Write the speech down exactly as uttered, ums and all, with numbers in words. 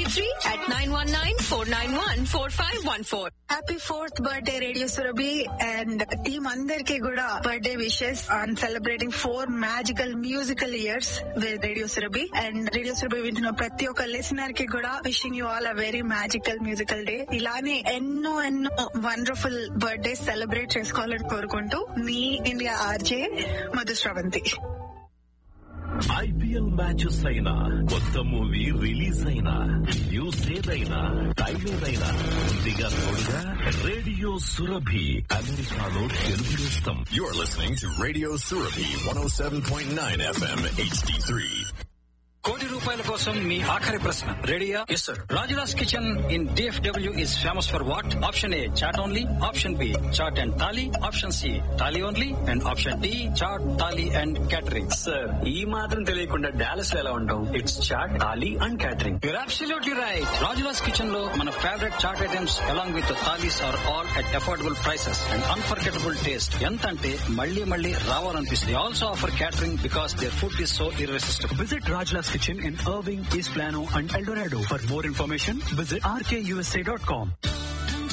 three at nine one nine, four nine one, four five one four. Happy fourth birthday radio Surabhi and team అందరికి కూడా birthday wishes on celebrating four magical musical years with radio Surabhi. And radio Surabhi వింటున్న ప్రతి ఒక్క listener కి కూడా wishing you all a very magical musical day. ఇలానే ఎన్నో ఎన్నో వండర్ఫుల్ బర్త్డే సెలబ్రేట్ చేసుకోవాలని కోరుకుంటూ మీ India RJ Madhu Sravanthi. IPL matches అయినా, కొత్త మూవీ రిలీజ్ అయినా, న్యూస్ ఏదైనా, టైం ఏదైనా ముందుగా తోడుగా రేడియో సురభి, అమెరికాలో తెలుగు నేస్తం. You're listening to Radio Surabhi one oh seven point nine F M H D three. కోటి రూపాయల కోసం మీ ఆఖరి ప్రశ్న రెడీయా? Yes sir. Rajula's kitchen in DFW is famous for what? Option A chat only, option B chat and thali, option C thali only, and option D chat thali and catering. Sir, ఈ మాత్రం తెలియకుండా Dallas లో ఎలా ఉంటాం? It's chat, thali and catering. Your absolutely right. Rajula's kitchen లో మన favourite chat items along with thalis are all at affordable prices and unforgettable taste. ఎంత అంటే మళ్ళీ మళ్ళీ రావాలనిపిస్తుంది. Also offer catering because their food is so irresistible. Visit Rajla's Kitchen in Irving, East Plano and El Dorado. For more information, visit r k u s a dot com.